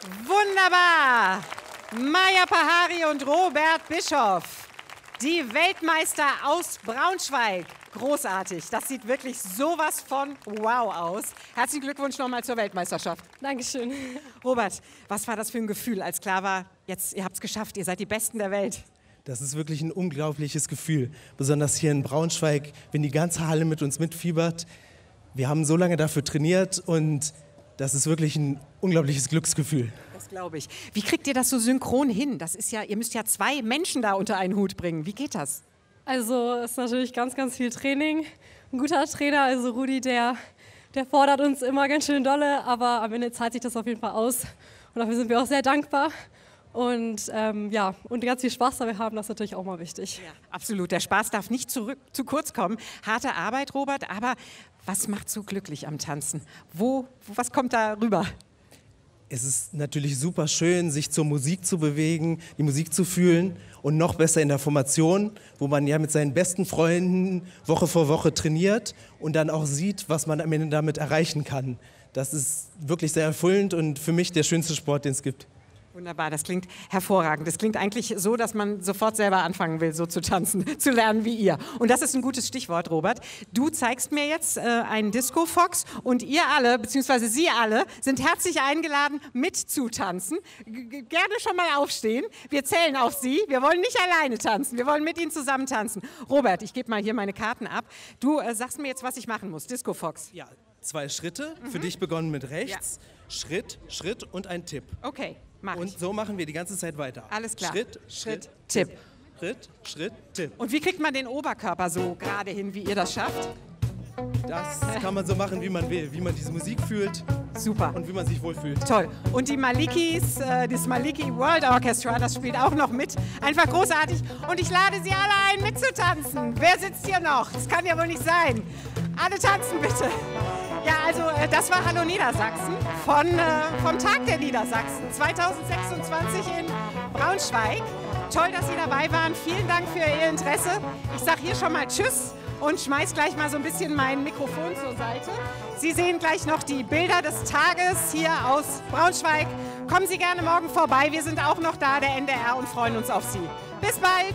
Wunderbar! Maja Pahari und Robert Bischoff, die Weltmeister aus Braunschweig. Großartig, das sieht wirklich sowas von wow aus. Herzlichen Glückwunsch nochmal zur Weltmeisterschaft. Dankeschön. Robert, was war das für ein Gefühl, als klar war, jetzt, ihr habt es geschafft, ihr seid die Besten der Welt? Das ist wirklich ein unglaubliches Gefühl, besonders hier in Braunschweig, wenn die ganze Halle mit uns mitfiebert. Wir haben so lange dafür trainiert und das ist wirklich ein unglaubliches Glücksgefühl. Das glaube ich. Wie kriegt ihr das so synchron hin? Das ist ja, ihr müsst ja 2 Menschen da unter einen Hut bringen. Wie geht das? Also es ist natürlich ganz, ganz viel Training. Ein guter Trainer, also Rudi, der fordert uns immer ganz schön dolle, aber am Ende zahlt sich das auf jeden Fall aus. Und dafür sind wir auch sehr dankbar. Und und ganz viel Spaß dabei haben, das ist natürlich auch mal wichtig. Ja, absolut. Der Spaß darf nicht zu kurz kommen. Harte Arbeit, Robert, aber was macht so glücklich am Tanzen? Was kommt da rüber? Es ist natürlich super schön, sich zur Musik zu bewegen, die Musik zu fühlen und noch besser in der Formation, wo man ja mit seinen besten Freunden Woche für Woche trainiert und dann auch sieht, was man am Ende damit erreichen kann. Das ist wirklich sehr erfüllend und für mich der schönste Sport, den es gibt. Wunderbar, das klingt hervorragend. Das klingt eigentlich so, dass man sofort selber anfangen will, so zu tanzen, zu lernen wie ihr. Und das ist ein gutes Stichwort, Robert. Du zeigst mir jetzt einen Disco Fox und ihr alle, beziehungsweise Sie alle, sind herzlich eingeladen, mitzutanzen. Gerne schon mal aufstehen. Wir zählen auf Sie. Wir wollen nicht alleine tanzen, wir wollen mit Ihnen zusammen tanzen. Robert, ich gebe mal hier meine Karten ab. Du sagst mir jetzt, was ich machen muss. Disco Fox. Ja, 2 Schritte, für dich begonnen mit rechts. Ja. Schritt, Schritt und ein Tipp. Okay. Und so machen wir die ganze Zeit weiter. Alles klar. Schritt, Schritt, Tipp. Schritt, Schritt, Tipp. Und wie kriegt man den Oberkörper so gerade hin, wie ihr das schafft? Das kann man so machen, wie man will, wie man diese Musik fühlt. Super. Und wie man sich wohlfühlt. Toll. Und die Malikis, das Maliki World Orchestra, das spielt auch noch mit. Einfach großartig. Und ich lade Sie alle ein, mitzutanzen. Wer sitzt hier noch? Das kann ja wohl nicht sein. Alle tanzen bitte. Ja, also das war Hallo Niedersachsen vom Tag der Niedersachsen 2026 in Braunschweig. Toll, dass Sie dabei waren. Vielen Dank für Ihr Interesse. Ich sage hier schon mal Tschüss und schmeiß gleich mal so ein bisschen mein Mikrofon zur Seite. Sie sehen gleich noch die Bilder des Tages hier aus Braunschweig. Kommen Sie gerne morgen vorbei. Wir sind auch noch da, der NDR, und freuen uns auf Sie. Bis bald!